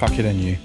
Pack it in, you.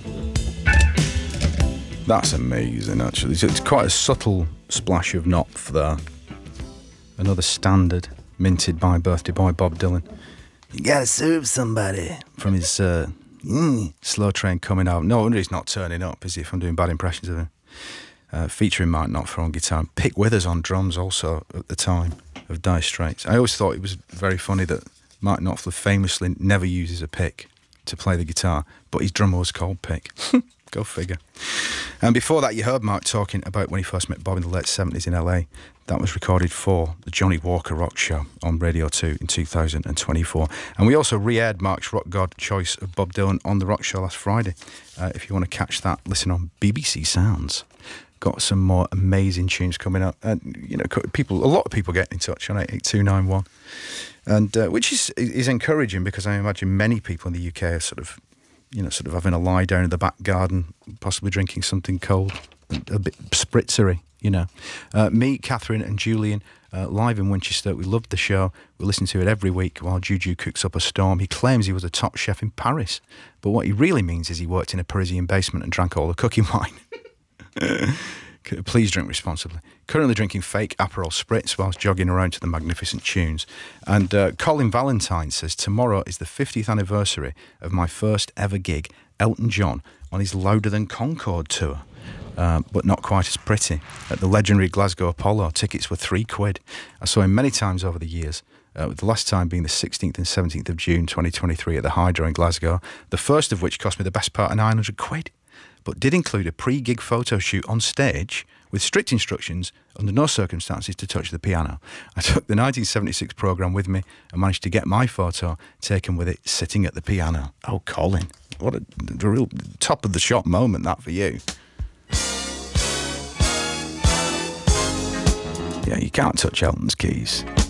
That's amazing, actually. It's quite a subtle splash of Knopf there. Another standard, minted by birthday boy Bob Dylan. You gotta serve somebody. From his Slow Train Coming Out. No wonder he's not turning up, is he, if I'm doing bad impressions of him. Featuring Mike Knopf on guitar. Pick Withers on drums also at the time of Dire Straits. I always thought it was very funny that Mike Knopfler famously never uses a pick to play the guitar, but his drummer was called Pick. Go figure. And before that, you heard Mark talking about when he first met Bob in the late 70s in LA. That was recorded for the Johnny Walker Rock Show on Radio 2 in 2024. And we also re-aired Mark's Rock God choice of Bob Dylan on the Rock Show last Friday. If you want to catch that, listen on BBC Sounds. Got some more amazing tunes coming up. And, you know, a lot of people get in touch on 88291. And which is encouraging, because I imagine many people in the UK are sort of having a lie down in the back garden, possibly drinking something cold, a bit spritzery, you know. Me, Catherine and Julian, live in Winchester, we loved the show. We listen to it every week while Juju cooks up a storm. He claims he was a top chef in Paris, but what he really means is he worked in a Parisian basement and drank all the cooking wine. Please drink responsibly. Currently drinking fake Aperol Spritz whilst jogging around to the magnificent tunes. And Colin Valentine says, tomorrow is the 50th anniversary of my first ever gig, Elton John, on his Louder Than Concord tour. But not quite as pretty. At the legendary Glasgow Apollo, tickets were £3. I saw him many times over the years, with the last time being the 16th and 17th of June 2023 at the Hydro in Glasgow, the first of which cost me the best part of £900, but did include a pre-gig photo shoot on stage with strict instructions under no circumstances to touch the piano. I took the 1976 programme with me and managed to get my photo taken with it sitting at the piano. Oh, Colin, what a real top of the shop moment that for you. Yeah, you can't touch Elton's keys.